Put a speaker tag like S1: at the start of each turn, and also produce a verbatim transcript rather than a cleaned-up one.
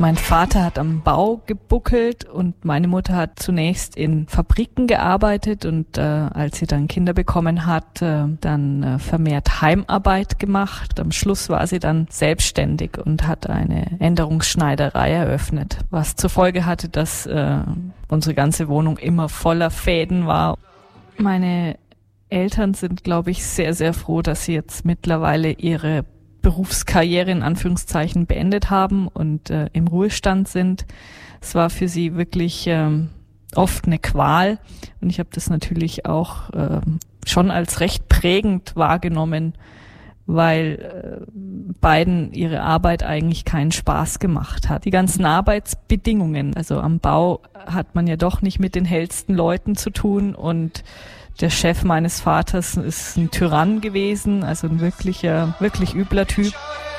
S1: Mein Vater hat am Bau gebuckelt und meine Mutter hat zunächst in Fabriken gearbeitet und äh, als sie dann Kinder bekommen hat, äh, dann äh, vermehrt Heimarbeit gemacht. Am Schluss war sie dann selbstständig und hat eine Änderungsschneiderei eröffnet, was zur Folge hatte, dass äh, unsere ganze Wohnung immer voller Fäden war. Meine Eltern sind, glaube ich, sehr, sehr froh, dass sie jetzt mittlerweile ihre Berufskarriere in Anführungszeichen beendet haben und äh, im Ruhestand sind. Es war für sie wirklich ähm, oft eine Qual und ich habe das natürlich auch äh, schon als recht prägend wahrgenommen, weil äh, beiden ihre Arbeit eigentlich keinen Spaß gemacht hat. Die ganzen Arbeitsbedingungen, also am Bau hat man ja doch nicht mit den hellsten Leuten zu tun und der Chef meines Vaters ist ein Tyrann gewesen, also ein wirklicher, wirklich übler Typ.